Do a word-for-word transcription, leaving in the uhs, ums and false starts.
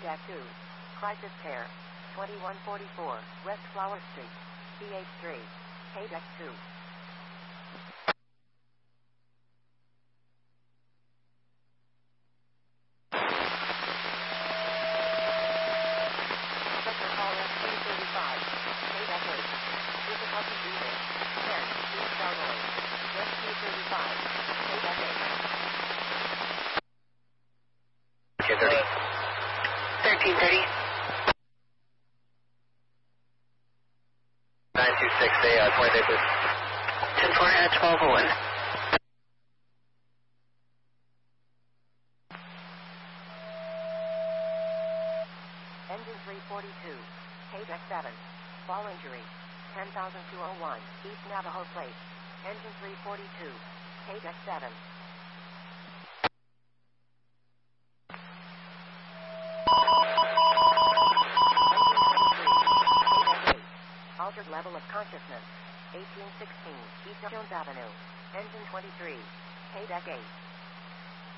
K-two, Crisis Care, twenty-one forty-four, West Flower Street, C H three, K-two. Sector call S three thirty-five, K-eight. Difficulty breathing, ten, East Elderly, West two thirty-five, K-eight. thirteen thirty. nine two six, a uh, twenty day, please. ten four at twelve oh one. Engine three forty-two, K seven. Fall injury, ten thousand two oh one, East Navajo Place. Engine three forty-two, K seven. Altered level of consciousness, eighteen sixteen, East Jones Avenue. Engine twenty-three, K eight.